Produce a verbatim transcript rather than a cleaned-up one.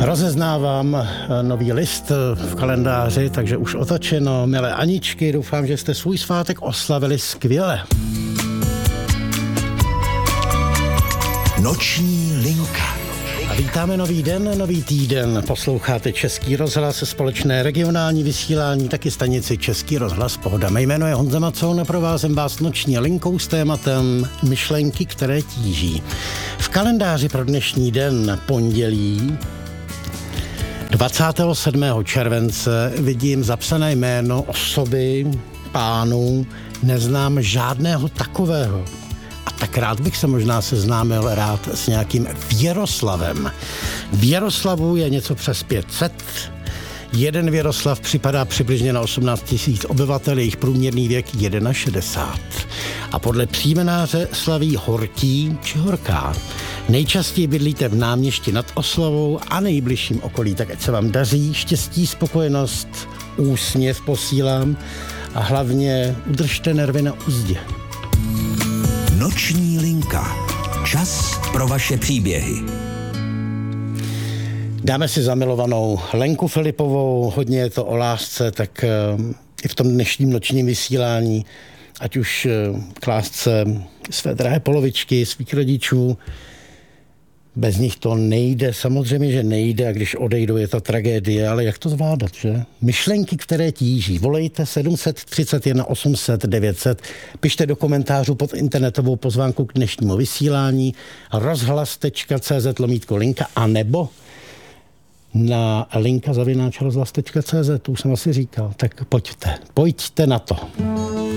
Rozeznávám nový list v kalendáři, takže už otočeno. Milé Aničky, doufám, že jste svůj svátek oslavili skvěle. Noční linka. A vítáme nový den, nový týden. Posloucháte Český rozhlas, společné regionální vysílání, taky stanici Český rozhlas Pohoda. Mé jméno je Honza Macoun a provázím vás noční linkou s tématem myšlenky, které tíží. V kalendáři pro dnešní den pondělí dvacátého sedmého července vidím zapsané jméno osoby, pánu, neznám žádného takového. A tak rád bych se možná seznámil rád s nějakým Věroslavem. Věroslavu je něco přes pět set. Jeden Věroslav připadá přibližně na osmnáct tisíc obyvatel, jejich průměrný věk šedesát jedna. A podle příjmenáře slaví Horký či Horká. Nejčastěji bydlíte v Náměšti nad Oslavou a nejbližším okolí, tak ať se vám daří, štěstí, spokojenost, úsměv posílám a hlavně udržte nervy na uzdě. Noční linka. Čas pro vaše příběhy. Dáme si zamilovanou Lenku Filipovou, hodně je to o lásce, tak i v tom dnešním nočním vysílání, ať už k lásce své drahé polovičky, svých rodičů, bez nich to nejde, samozřejmě, že nejde, a když odejdou, je to tragédie, ale jak to zvládat, že? Myšlenky, které tíží. Volejte sedm set třicet jedna osm set devět set, pište do komentářů pod internetovou pozvánku k dnešnímu vysílání rozhlas tečka cé zet lomítko linka, anebo na linka zavináč rozhlas tečka cé zet, to už jsem asi říkal, tak pojďte, pojďte na to.